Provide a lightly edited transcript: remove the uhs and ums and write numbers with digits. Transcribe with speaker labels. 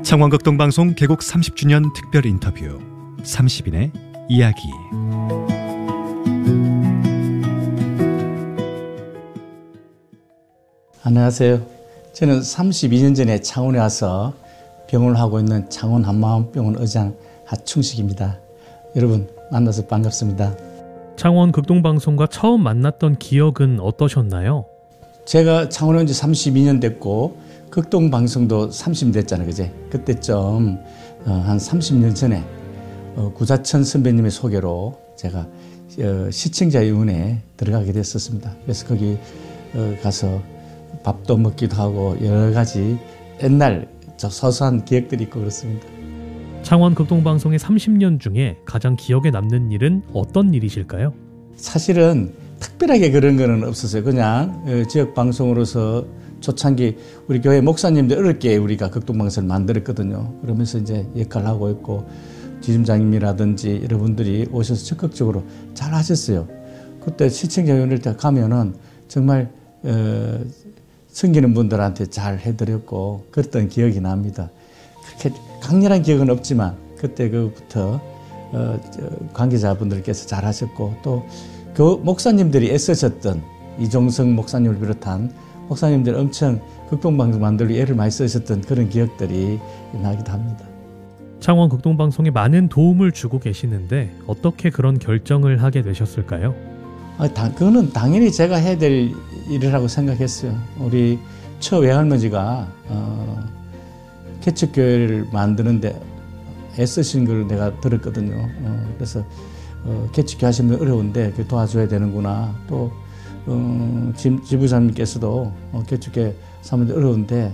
Speaker 1: 창원극동방송 개국 30주년 특별 인터뷰 30인의 이야기.
Speaker 2: 안녕하세요. 저는 32년 전에 창원에 와서 병원을 하고 있는 창원 한마음병원 의장 하충식입니다. 여러분 만나서 반갑습니다.
Speaker 3: 창원 극동방송과 처음 만났던 기억은 어떠셨나요?
Speaker 2: 제가 창원에 온 지 32년 됐고 극동방송도 30년 됐잖아요. 그제? 그때쯤 한 30년 전에 구자천 선배님의 소개로 제가 시청자위원회에 들어가게 됐었습니다. 그래서 거기 가서 밥도 먹기도 하고 여러 가지 옛날 소소한 기억들이 있고 그렇습니다.
Speaker 3: 창원 극동방송의 30년 중에 가장 기억에 남는 일은 어떤 일이실까요?
Speaker 2: 사실은 특별하게 그런 거는 없었어요. 그냥 지역 방송으로서 초창기 우리 교회 목사님들 어렵게 우리가 극동방송을 만들었거든요. 그러면서 이제 역할을 하고 있고 지점장님이라든지 여러분들이 오셔서 적극적으로 잘 하셨어요. 그때 시청자위원회 때 가면은 정말 섬기는 분들한테 잘 해드렸고 그랬던 기억이 납니다. 그렇게 강렬한 기억은 없지만 그때 그부터 관계자분들께서 잘 하셨고 또 그 목사님들이 애쓰셨던 이종성 목사님을 비롯한 목사님들 엄청 극동방송 만들기 애를 많이 쓰셨던 그런 기억들이 나기도 합니다.
Speaker 3: 창원 극동방송에 많은 도움을 주고 계시는데 어떻게 그런 결정을 하게 되셨을까요?
Speaker 2: 그거는 당연히 제가 해야 될 일이라고 생각했어요. 우리 처 외할머니가 개척교회를 만드는데 애쓰신 걸 내가 들었거든요. 그래서 개척교회 하시면 어려운데 도와줘야 되는구나. 또 지부장님께서도 개척교회 사는데 어려운데